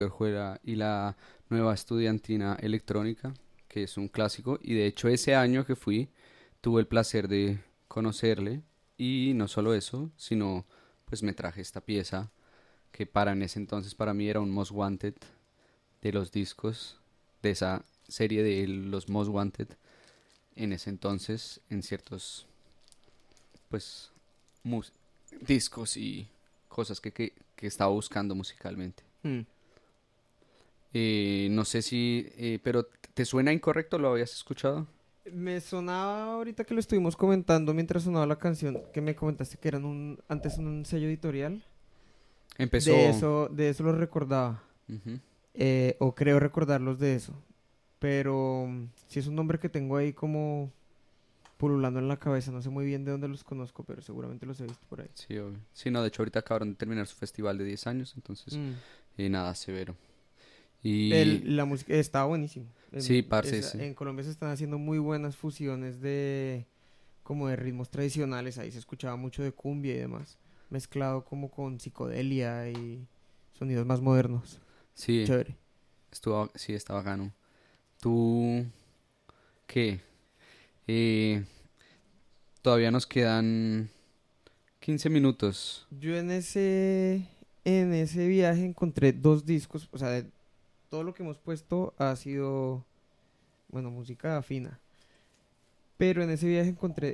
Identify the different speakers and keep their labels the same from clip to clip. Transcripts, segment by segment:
Speaker 1: Juega y la nueva estudiantina electrónica, que es un clásico. Y de hecho ese año que fui, tuve el placer de conocerle. Y no solo eso, sino pues me traje esta pieza que para en ese entonces para mí era un Most Wanted de los discos de esa serie de los Most Wanted en ese entonces en ciertos pues mus- discos y cosas que estaba buscando musicalmente.
Speaker 2: Hmm.
Speaker 1: No sé si, pero ¿te suena incorrecto? ¿Lo habías escuchado?
Speaker 2: Me sonaba ahorita que lo estuvimos comentando mientras sonaba la canción, que me comentaste que eran antes un sello editorial.
Speaker 1: Empezó,
Speaker 2: De eso lo recordaba.
Speaker 1: ujú.
Speaker 2: O creo recordarlos de eso. Pero sí es un nombre que tengo ahí como pululando en la cabeza. No sé muy bien de dónde los conozco, pero seguramente los he visto por ahí.
Speaker 1: Sí, obvio. Sí, no, de hecho ahorita acabaron de terminar su festival de 10 años, entonces,
Speaker 2: Mm.
Speaker 1: nada, severo. Y
Speaker 2: La música estaba buenísimo.
Speaker 1: sí, parce, sí.
Speaker 2: En Colombia se están haciendo muy buenas fusiones de como de ritmos tradicionales. Ahí se escuchaba mucho de cumbia y demás, mezclado como con psicodelia y sonidos más modernos.
Speaker 1: Sí,
Speaker 2: Chévere.
Speaker 1: sí, está bacano. ¿Tú qué? Eh, Todavía nos quedan 15 minutos.
Speaker 2: Yo en ese viaje encontré dos discos, o sea, de todo lo que hemos puesto ha sido, bueno, música fina. Pero en ese viaje encontré,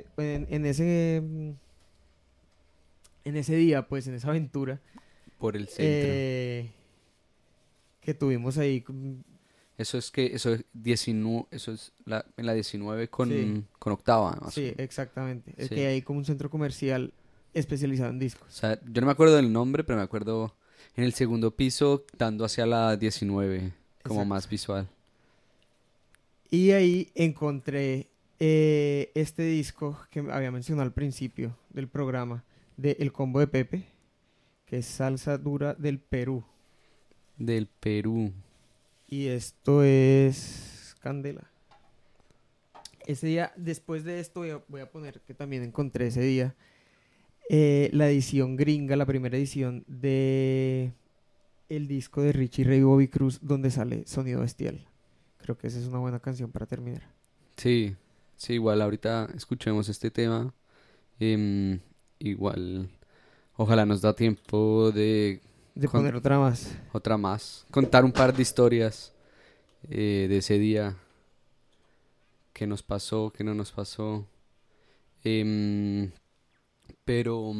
Speaker 2: en ese día, pues, en esa aventura,
Speaker 1: Por el centro.
Speaker 2: eh, que tuvimos ahí,
Speaker 1: Eso es 19, eso es en la 19
Speaker 2: sí,
Speaker 1: con octava, más o
Speaker 2: sí,
Speaker 1: menos.
Speaker 2: exactamente. Es
Speaker 1: Sí.
Speaker 2: que hay como un centro comercial especializado en
Speaker 1: O
Speaker 2: discos.
Speaker 1: sea, yo no me acuerdo del nombre, pero me acuerdo en el segundo piso, dando hacia la 19 como
Speaker 2: Exacto.
Speaker 1: más visual.
Speaker 2: Y ahí encontré este disco que había mencionado al principio del programa, de El Combo de Pepe, que es salsa dura del Perú.
Speaker 1: Del Perú.
Speaker 2: Y esto es Candela. Ese día, después de esto, voy a poner que también encontré ese día la edición gringa, la primera edición de el disco de Richie Ray y Bobby Cruz, donde sale Sonido Bestial. Creo que esa es una buena canción para terminar.
Speaker 1: Sí, sí, igual ahorita escuchemos este tema. Em, Igual, ojalá nos da tiempo de
Speaker 2: De
Speaker 1: con
Speaker 2: poner otra más.
Speaker 1: otra más. Contar un par de historias de ese día. ¿Qué nos pasó? ¿Qué no nos pasó? Em, pero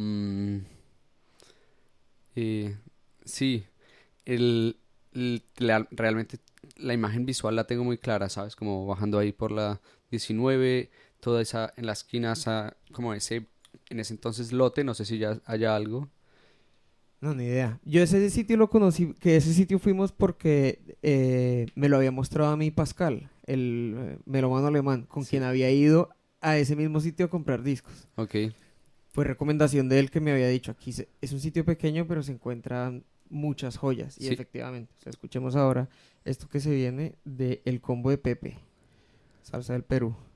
Speaker 1: eh, sí, realmente la imagen visual la tengo muy clara, ¿sabes? Como bajando ahí por la 19, toda esa, en la esquina, como en ese entonces lote, no sé si ya haya algo.
Speaker 2: No, ni idea. Yo ese sitio lo conocí, que ese sitio fuimos porque me lo había mostrado a mí Pascal, el melómano alemán, con
Speaker 1: Sí,
Speaker 2: quien había ido a ese mismo sitio a comprar discos.
Speaker 1: ok.
Speaker 2: Fue recomendación de él que me había dicho, aquí es un sitio pequeño, pero se encuentran muchas joyas. Y
Speaker 1: Sí,
Speaker 2: efectivamente, o sea, escuchemos ahora esto que se viene de El Combo de Pepe, salsa del Perú.